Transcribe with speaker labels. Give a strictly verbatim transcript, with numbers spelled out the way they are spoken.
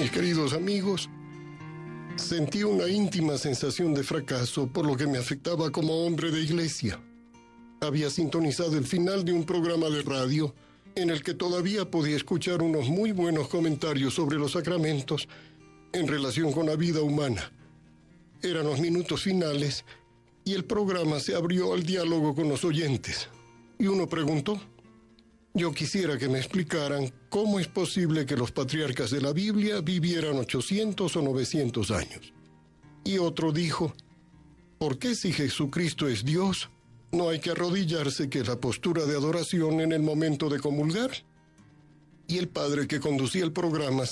Speaker 1: Mis queridos amigos, sentí una íntima sensación de fracaso por lo que me afectaba como hombre de iglesia. Había sintonizado el final de un programa de radio en el que todavía podía escuchar unos muy buenos comentarios sobre los sacramentos en relación con la vida humana. Eran los minutos finales y el programa se abrió al diálogo con los oyentes. Y uno preguntó: yo quisiera que me explicaran cómo es posible que los patriarcas de la Biblia vivieran ochocientos o novecientos años. Y otro dijo: ¿por qué si Jesucristo es Dios, no hay que arrodillarse, que es la postura de adoración en el momento de comulgar? Y el padre que conducía el programa